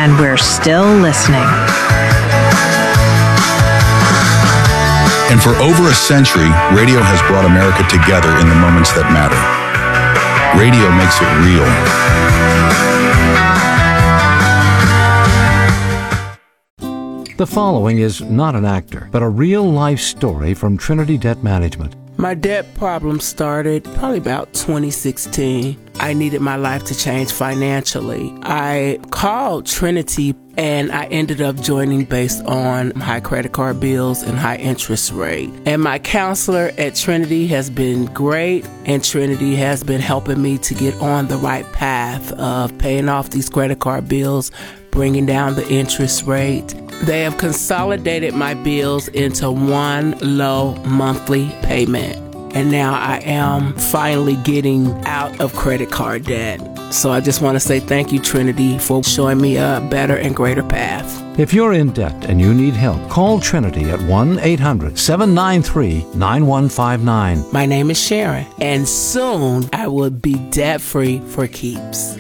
and we're still listening. And for over a century, radio has brought America together in the moments that matter. Radio makes it real. The following is not an actor, but a real-life story from Trinity Debt Management. My debt problem started probably about 2016. I needed my life to change financially. I called Trinity and I ended up joining based on high credit card bills and high interest rate. And my counselor at Trinity has been great, and Trinity has been helping me to get on the right path of paying off these credit card bills, bringing down the interest rate. They have consolidated my bills into one low monthly payment. And now I am finally getting out of credit card debt. So I just want to say thank you, Trinity, for showing me a better and greater path. If you're in debt and you need help, call Trinity at 1-800-793-9159. My name is Sharon, and soon I will be debt-free for keeps.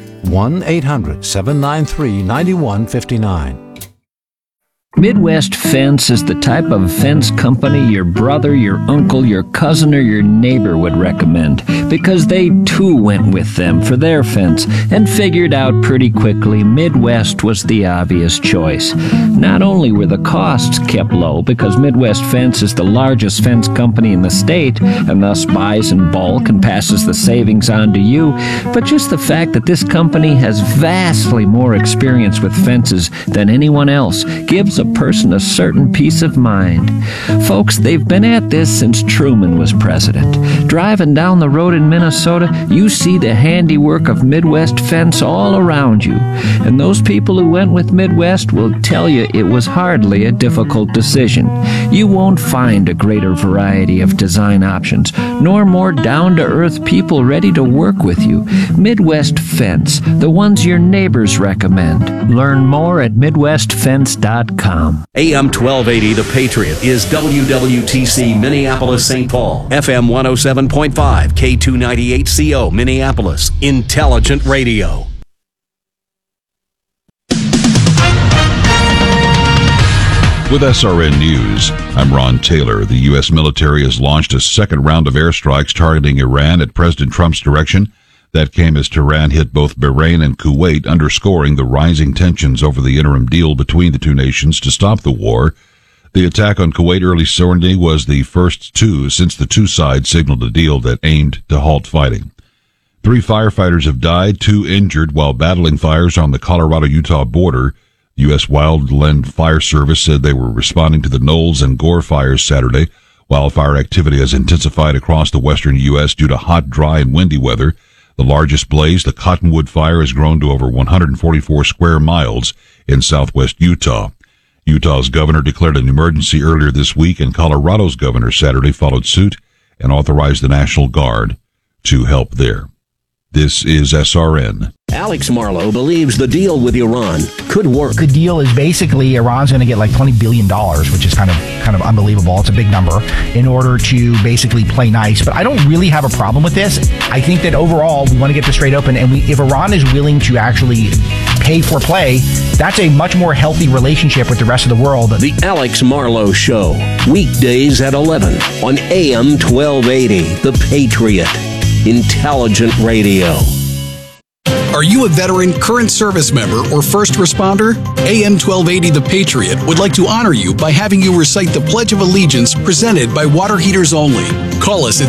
1-800-793-9159. Midwest Fence is the type of fence company your brother, your uncle, your cousin, or your neighbor would recommend, because they too went with them for their fence and figured out pretty quickly Midwest was the obvious choice. Not only were the costs kept low, because Midwest Fence is the largest fence company in the state and thus buys in bulk and passes the savings on to you, but just the fact that this company has vastly more experience with fences than anyone else gives a person a certain peace of mind. Folks, they've been at this since Truman was president. Driving down the road in Minnesota, you see the handiwork of Midwest Fence all around you. And those people who went with Midwest will tell you it was hardly a difficult decision. You won't find a greater variety of design options, nor more down-to-earth people ready to work with you. Midwest Fence, the ones your neighbors recommend. Learn more at MidwestFence.com. AM 1280 The Patriot is WWTC Minneapolis-St. Paul, FM 107.5, K298CO Minneapolis, Intelligent Radio. With SRN News, I'm Ron Taylor. The U.S. military has launched a second round of airstrikes targeting Iran at President Trump's direction. That came as Tehran hit both Bahrain and Kuwait, underscoring the rising tensions over the interim deal between the two nations to stop the war. The attack on Kuwait early Sunday was the first since the two sides signaled a deal that aimed to halt fighting. 3 firefighters have died, 2 injured while battling fires on the Colorado-Utah border. U.S. Wildland Fire Service said they were responding to the Knowles and Gore fires Saturday. Wildfire activity has intensified across the western U.S. due to hot, dry, and windy weather. The largest blaze, the Cottonwood Fire, has grown to over 144 square miles in southwest Utah. Utah's governor declared an emergency earlier this week, and Colorado's governor Saturday followed suit and authorized the National Guard to help there. This is SRN. Alex Marlow believes the deal with Iran could work. The deal is basically Iran's going to get like $20 billion, which is kind of unbelievable. It's a big number, in order to basically play nice. But I don't really have a problem with this. I think that overall we want to get this straight open, and if Iran is willing to actually pay for play, that's a much more healthy relationship with the rest of the world. The Alex Marlow Show, weekdays at 11 on AM 1280, The Patriot, Intelligent Radio. Are you a veteran, current service member, or first responder? AM 1280 The Patriot would like to honor you by having you recite the Pledge of Allegiance presented by Water Heaters Only. Call us at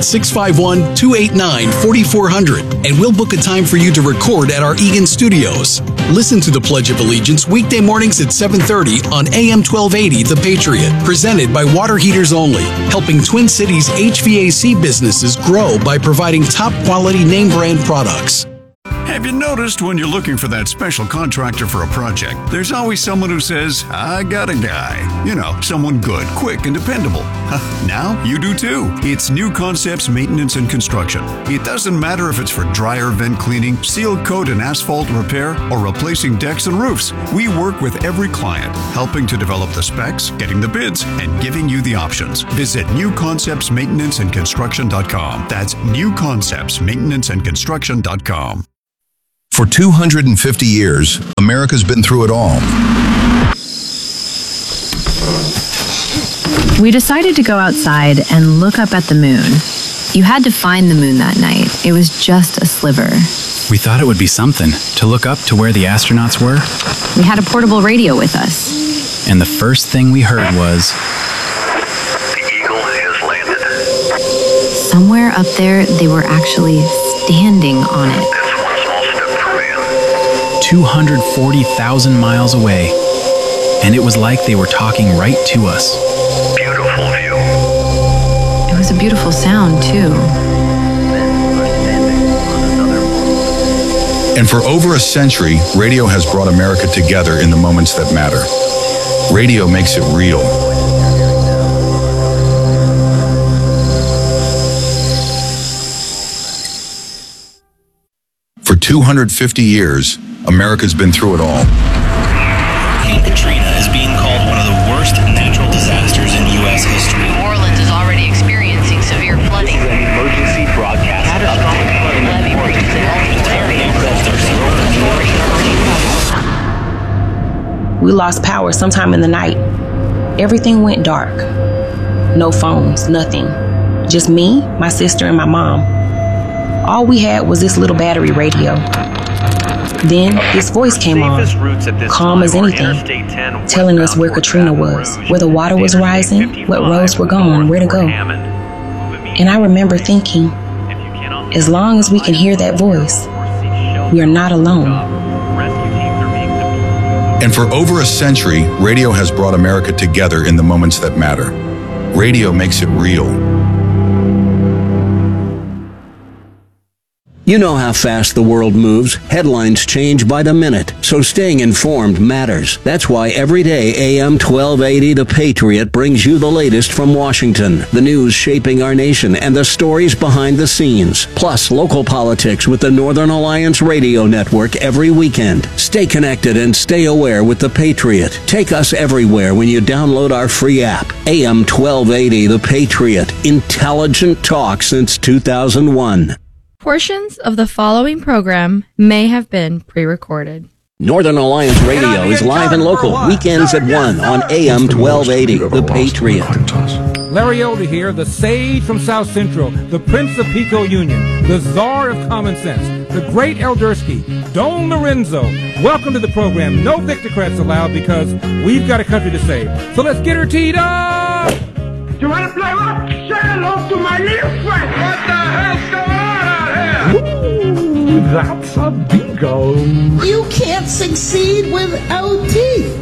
651-289-4400 and we'll book a time for you to record at our Eagan studios. Listen to the Pledge of Allegiance weekday mornings at 7:30 on AM 1280 The Patriot, presented by Water Heaters Only, helping Twin Cities HVAC businesses grow by providing top quality name brand products. Have you noticed when you're looking for that special contractor for a project, there's always someone who says, I got a guy. You know, someone good, quick, and dependable. Now you do too. It's New Concepts Maintenance and Construction. It doesn't matter if it's for dryer vent cleaning, seal coat and asphalt repair, or replacing decks and roofs. We work with every client, helping to develop the specs, getting the bids, and giving you the options. Visit newconceptsmaintenanceandconstruction.com. That's newconceptsmaintenanceandconstruction.com. For 250 years, America's been through it all. We decided to go outside and look up at the moon. You had to find the moon that night. It was just a sliver. We thought it would be something to look up to where the astronauts were. We had a portable radio with us. And the first thing we heard was... The Eagle has landed. Somewhere up there, they were actually standing on it. That's one small step for man. 240,000 miles away. And it was like they were talking right to us. Beautiful view. It was a beautiful sound, too. And for over a century, radio has brought America together in the moments that matter. Radio makes it real. For 250 years, America's been through it all. Hurricane Katrina is being called one of the worst natural disasters in U.S. history. New Orleans is already experiencing severe flooding. This is an emergency broadcast. We lost power sometime in the night. Everything went dark. No phones, nothing. Just me, my sister, and my mom. All we had was this little battery radio. Then this voice came on, calm as anything, telling us where Katrina was, where the water was rising, what roads were gone, where to go. And I remember thinking, as long as we can hear that voice, we are not alone. And for over a century, radio has brought America together in the moments that matter. Radio makes it real. You know how fast the world moves. Headlines change by the minute, so staying informed matters. That's why every day AM 1280 The Patriot brings you the latest from Washington, the news shaping our nation, and the stories behind the scenes. Plus, local politics with the Northern Alliance Radio Network every weekend. Stay connected and stay aware with The Patriot. Take us everywhere when you download our free app. AM 1280 The Patriot. Intelligent talk since 2001. Portions of the following program may have been pre-recorded. Northern Alliance Radio is live and local, weekends at 1 on AM 1280, The Patriot. Larry Elder here, the sage from South Central, the Prince of Pico Union, the Czar of Common Sense, the Great Eldersky, Don Lorenzo. Welcome to the program. No Victocrats allowed because we've got a country to save. So let's get her teed up! You want to play what? Say hello to my little friend. What the hell's going on? Ooh, that's a bingo. You can't succeed without teeth.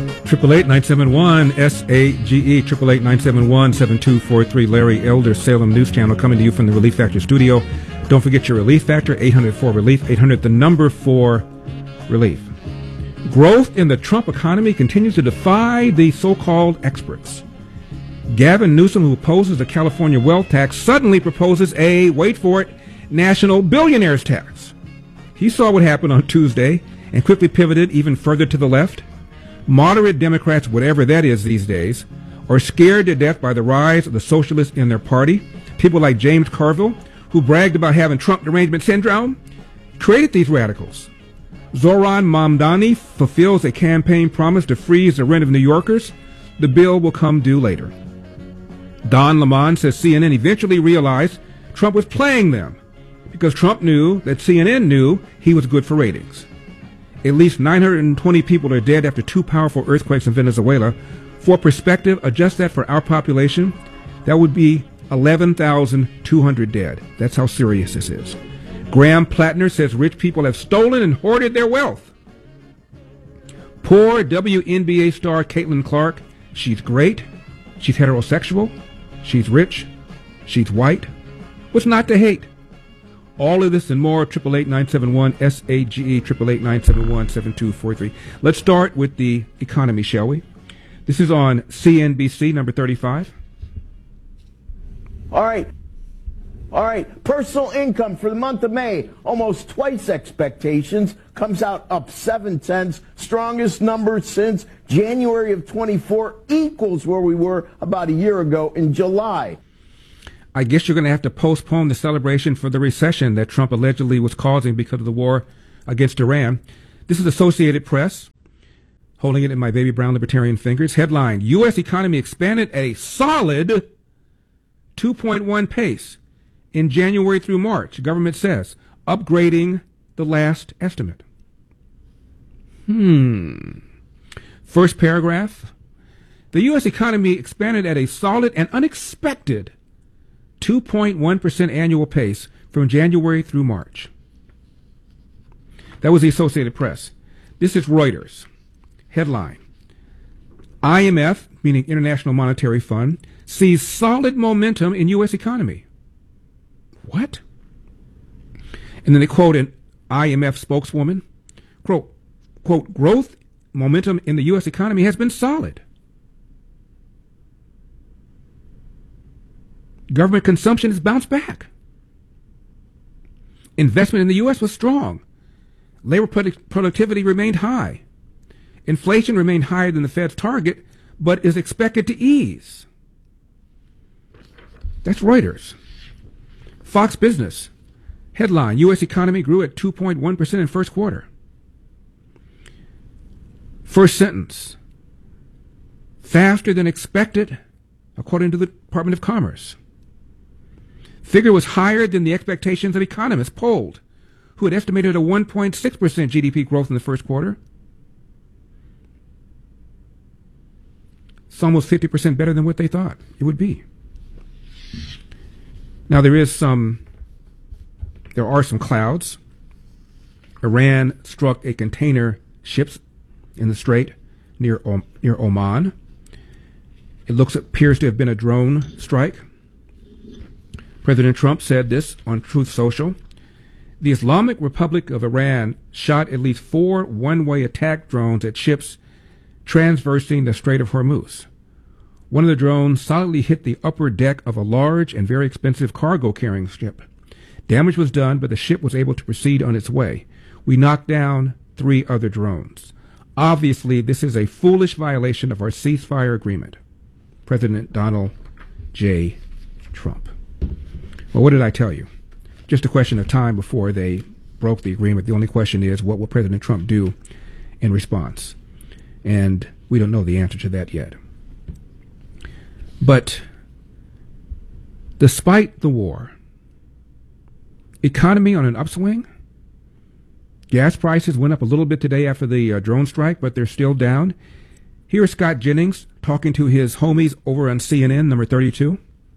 888-971-SAGE, 888-971-7243. Larry Elder, Salem News Channel, coming to you from the Relief Factor studio. Don't forget your Relief Factor, 800-4RELIEF, 800, the number 4 relief. Growth in the Trump economy continues to defy the so-called experts. Gavin Newsom, who opposes the California wealth tax, suddenly proposes a, wait for it, national billionaires tax. He saw what happened on Tuesday and quickly pivoted even further to the left. Moderate Democrats, whatever that is these days, are scared to death by the rise of the socialists in their party. People like James Carville, who bragged about having Trump derangement syndrome, created these radicals. Zohran Mamdani fulfills a campaign promise to freeze the rent of New Yorkers. The bill will come due later. Don Lemon says CNN eventually realized Trump was playing them because Trump knew that CNN knew he was good for ratings. At least 920 people are dead after 2 powerful earthquakes in Venezuela. For perspective, adjust that for our population, that would be 11,200 dead. That's how serious this is. Graham Plattner says rich people have stolen and hoarded their wealth. Poor WNBA star Caitlin Clark, she's great, she's heterosexual, she's rich, she's white. What's not to hate? All of this and more, 888-971-SAGE, 888-971-7243. Let's start with the economy, shall we? This is on CNBC, number 35. All right. Personal income for the month of May, almost twice expectations, comes out up 0.7, strongest number since January of 24, equals where we were about a year ago in July. I guess you're going to have to postpone the celebration for the recession that Trump allegedly was causing because of the war against Iran. This is Associated Press, holding it in my baby brown libertarian fingers. Headline, U.S. economy expanded at a solid 2.1 pace in January through March, government says, upgrading the last estimate. First paragraph, the U.S. economy expanded at a solid and unexpected 2.1% annual pace from January through March. That was the Associated Press. This is Reuters. Headline, IMF, meaning International Monetary Fund, sees solid momentum in U.S. economy. What? And then they quote an IMF spokeswoman, quote, growth momentum in the U.S. economy has been solid. Government consumption has bounced back. Investment in the U.S. was strong. Labor productivity remained high. Inflation remained higher than the Fed's target, but is expected to ease. That's Reuters. Fox Business. Headline, U.S. economy grew at 2.1% in first quarter. First sentence, faster than expected, according to the Department of Commerce. Figure was higher than the expectations of economists polled, who had estimated a 1.6% GDP growth in the first quarter. It's almost 50% better than what they thought it would be. Now there are some clouds. Iran struck a container ships in the strait near Oman. It appears to have been a drone strike. President Trump said this on Truth Social. The Islamic Republic of Iran shot at least 4 one-way attack drones at ships transversing the Strait of Hormuz. One of the drones solidly hit the upper deck of a large and very expensive cargo-carrying ship. Damage was done, but the ship was able to proceed on its way. We knocked down 3 other drones. Obviously, this is a foolish violation of our ceasefire agreement. President Donald J. Trump. Well, what did I tell you? Just a question of time before they broke the agreement. The only question is, what will President Trump do in response? And we don't know the answer to that yet. But despite the war, economy on an upswing. Gas prices went up a little bit today after the drone strike, but they're still down. Here's Scott Jennings talking to his homies over on CNN, number 32.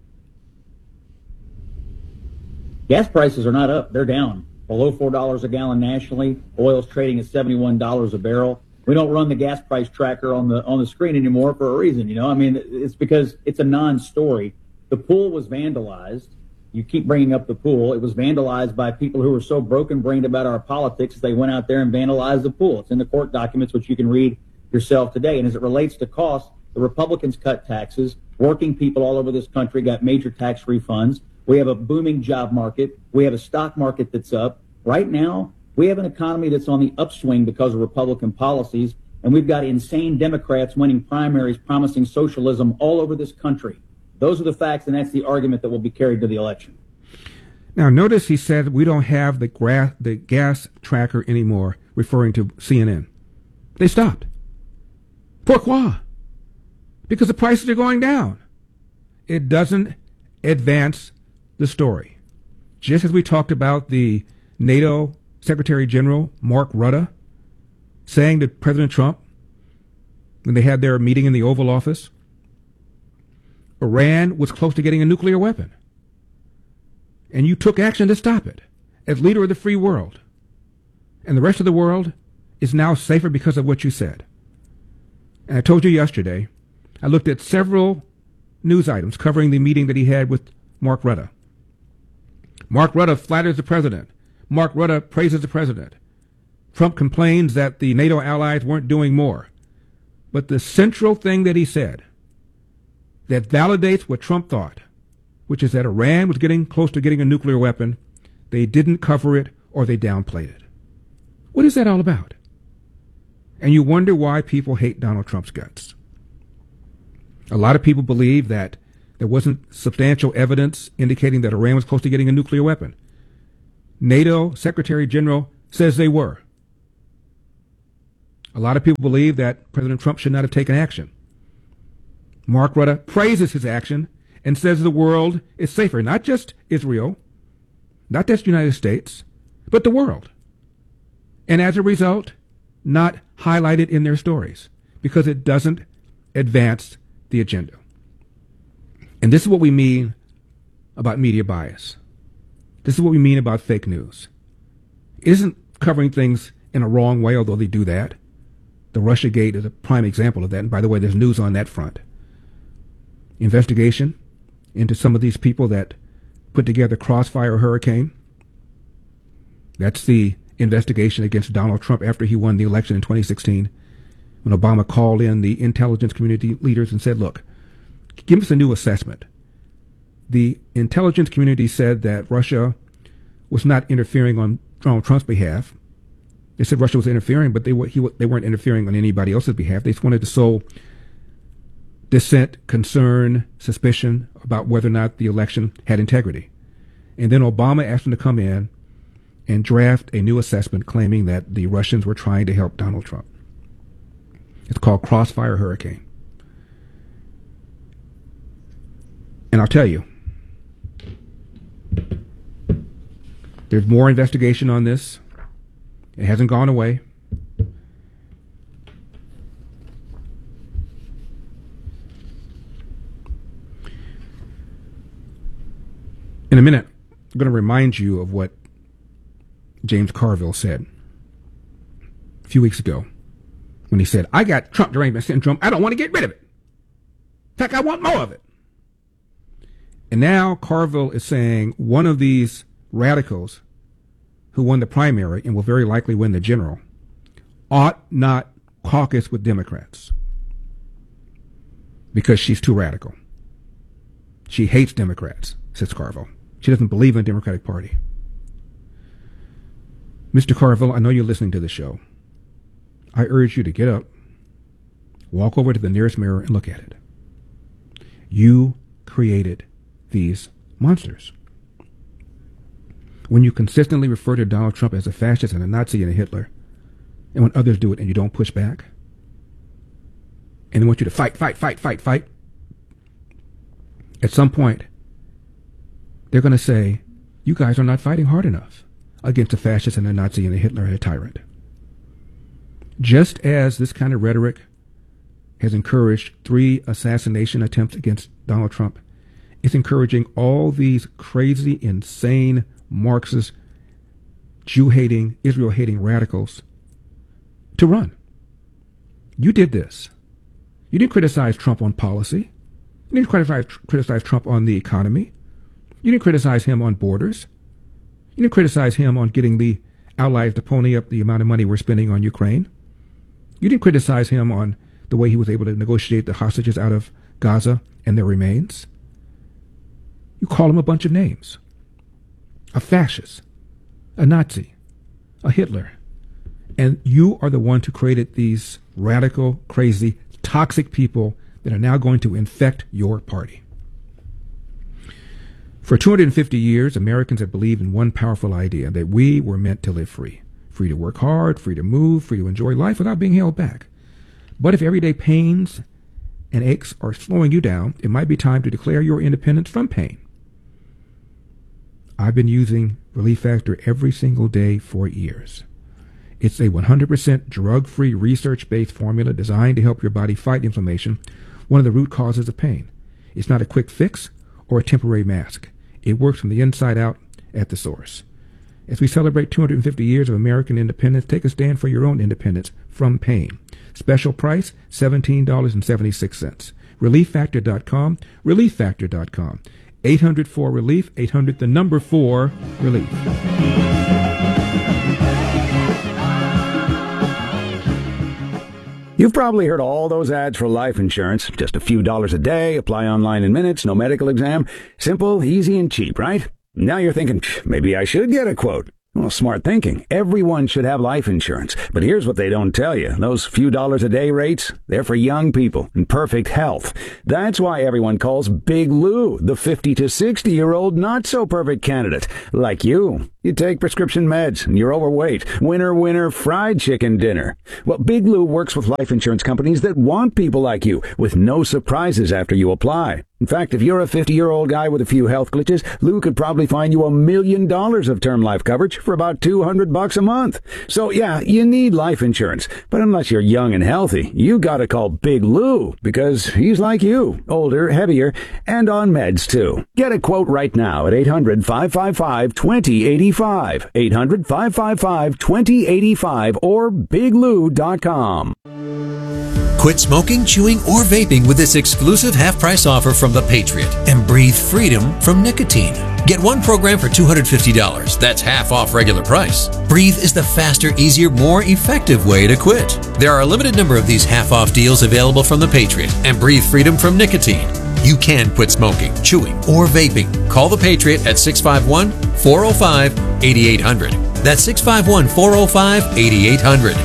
Gas prices are not up. They're down. Below $4 a gallon nationally. Oil's trading at $71 a barrel. We don't run the gas price tracker on the screen anymore for a reason, you know. I mean, it's because it's a non-story. The pool was vandalized. You keep bringing up the pool. It was vandalized by people who were so broken-brained about our politics, they went out there and vandalized the pool. It's in the court documents, which you can read yourself today. And as it relates to costs, the Republicans cut taxes. Working people all over this country got major tax refunds. We have a booming job market. We have a stock market that's up. Right now, we have an economy that's on the upswing because of Republican policies, and we've got insane Democrats winning primaries promising socialism all over this country. Those are the facts, and that's the argument that will be carried to the election. Now, notice he said we don't have the gas tracker anymore, referring to CNN. They stopped. Pourquoi? Because the prices are going down. It doesn't advance the story. Just as we talked about the NATO Secretary General Mark Rutte saying to President Trump when they had their meeting in the Oval Office, Iran was close to getting a nuclear weapon. And you took action to stop it as leader of the free world. And the rest of the world is now safer because of what you said. And I told you yesterday, I looked at several news items covering the meeting that he had with Mark Rutte. Mark Rutte flatters the president. Mark Rutte praises the president. Trump complains that the NATO allies weren't doing more. But the central thing that he said that validates what Trump thought, which is that Iran was getting close to getting a nuclear weapon, they didn't cover it or they downplayed it. What is that all about? And you wonder why people hate Donald Trump's guts. A lot of people believe that there wasn't substantial evidence indicating that Iran was close to getting a nuclear weapon. NATO Secretary General says they were. A lot of people believe that President Trump should not have taken action. Mark Rutte praises his action and says the world is safer, not just Israel, not just the United States, but the world. And as a result, not highlighted in their stories because it doesn't advance the agenda. And this is what we mean about media bias. This is what we mean about fake news. It isn't covering things in a wrong way, although they do that. The Russiagate is a prime example of that. And by the way, there's news on that front. Investigation into some of these people that put together Crossfire Hurricane. That's the investigation against Donald Trump after he won the election in 2016, when Obama called in the intelligence community leaders and said, look, give us a new assessment. The intelligence community said that Russia was not interfering on Donald Trump's behalf. They said Russia was interfering, but they weren't interfering on anybody else's behalf. They just wanted to sow dissent, concern, suspicion about whether or not the election had integrity. And then Obama asked them to come in and draft a new assessment claiming that the Russians were trying to help Donald Trump. It's called Crossfire Hurricane. And I'll tell you, there's more investigation on this. It hasn't gone away. In a minute, I'm going to remind you of what James Carville said a few weeks ago when he said, I got Trump derangement syndrome. I don't want to get rid of it. In fact, I want more of it. And now Carville is saying one of these radicals who won the primary and will very likely win the general ought not caucus with Democrats because she's too radical. She hates Democrats, says Carville. She doesn't believe in the Democratic Party. Mr. Carville, I know you're listening to the show. I urge you to get up, walk over to the nearest mirror and look at it. You created these monsters. When you consistently refer to Donald Trump as a fascist and a Nazi and a Hitler, and when others do it and you don't push back, and they want you to fight, at some point, they're going to say, you guys are not fighting hard enough against a fascist and a Nazi and a Hitler and a tyrant. Just as this kind of rhetoric has encouraged 3 assassination attempts against Donald Trump, it's encouraging all these crazy, insane, Marxist, Jew-hating, Israel-hating radicals to run. You did this. You didn't criticize Trump on policy. You didn't criticize Trump on the economy. You didn't criticize him on borders. You didn't criticize him on getting the allies to pony up the amount of money we're spending on Ukraine. You didn't criticize him on the way he was able to negotiate the hostages out of Gaza and their remains. You call him a bunch of names. A fascist, a Nazi, a Hitler. And you are the one who created these radical, crazy, toxic people that are now going to infect your party. For 250 years, Americans have believed in one powerful idea, that we were meant to live free. Free to work hard, free to move, free to enjoy life without being held back. But if everyday pains and aches are slowing you down, it might be time to declare your independence from pain. I've been using Relief Factor every single day for years. It's a 100% drug-free, research-based formula designed to help your body fight inflammation, one of the root causes of pain. It's not a quick fix or a temporary mask. It works from the inside out at the source. As we celebrate 250 years of American independence, take a stand for your own independence from pain. Special price, $17.76. ReliefFactor.com, ReliefFactor.com. 800-4-RELIEF, 800 the number 4 relief. You've probably heard all those ads for life insurance. Just a few dollars a day, apply online in minutes, no medical exam. Simple, easy, and cheap, right? Now you're thinking, maybe I should get a quote. Well, smart thinking. Everyone should have life insurance. But here's what they don't tell you. Those few dollars a day rates, they're for young people in perfect health. That's why everyone calls Big Lou the 50 to 60-year-old not-so-perfect candidate, like you. You take prescription meds and you're overweight. Winner, winner, fried chicken dinner. Well, Big Lou works with life insurance companies that want people like you with no surprises after you apply. In fact, if you're a 50-year-old guy with a few health glitches, Lou could probably find you $1 million of term life coverage for about $200 a month. So yeah, you need life insurance. But unless you're young and healthy, you gotta call Big Lou because he's like you, older, heavier, and on meds too. Get a quote right now at 800-555-2085, 800-555-2085, or biglou.com. Quit smoking, chewing, or vaping with this exclusive half-price offer from The Patriot and breathe freedom from nicotine. Get one program for $250. That's half off regular price. Breathe is the faster, easier, more effective way to quit. There are a limited number of these half-off deals available from The Patriot and breathe freedom from nicotine. You can quit smoking, chewing, or vaping. Call The Patriot at 651-405-8800. That's 651-405-8800.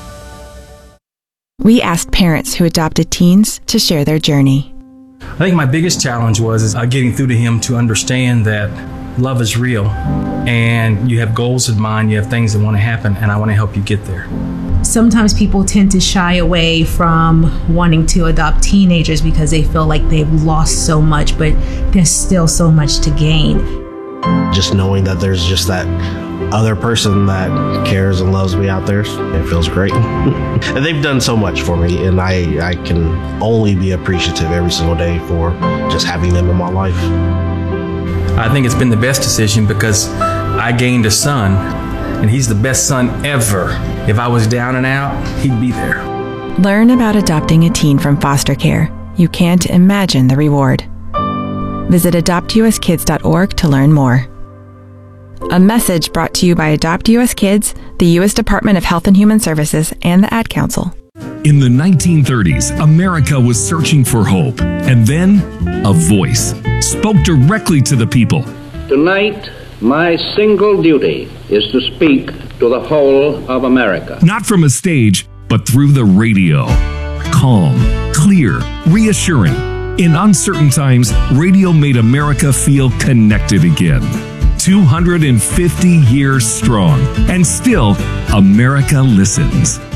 We asked parents who adopted teens to share their journey. I think my biggest challenge was getting through to him to understand that love is real and you have goals in mind, you have things that want to happen, and I want to help you get there. Sometimes people tend to shy away from wanting to adopt teenagers because they feel like they've lost so much, but there's still so much to gain. Just knowing that there's just that other person that cares and loves me out there, it feels great. And they've done so much for me, and I can only be appreciative every single day for just having them in my life. I think it's been the best decision because I gained a son, and he's the best son ever. If I was down and out, he'd be there. Learn about adopting a teen from foster care. You can't imagine the reward. Visit adoptuskids.org to learn more. A message brought to you by Adopt US Kids, the U.S. Department of Health and Human Services, and the Ad Council. In the 1930s, America was searching for hope, and then a voice spoke directly to the people. Tonight, my single duty is to speak to the whole of America. Not from a stage, but through the radio. Calm, clear, reassuring. In uncertain times, radio made America feel connected again. 250 years strong, and still, America listens.